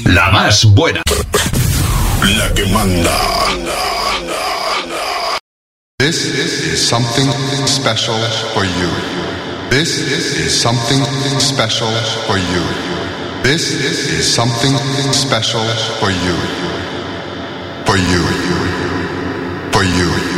La más buena. La que manda. This is something special for you. This is something special for you. This is something special for you. For you. For you.